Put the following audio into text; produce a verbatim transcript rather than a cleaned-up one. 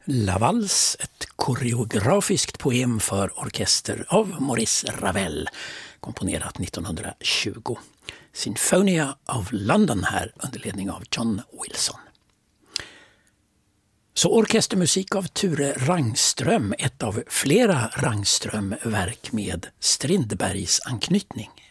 La Valse, ett koreografiskt poem för orkester av Maurice Ravel, komponerat nittonhundratjugo. Sinfonia of London här under ledning av John Wilson. Så orkestermusik av Ture Rangström, ett av flera Rangström-verk med Strindbergs anknytning.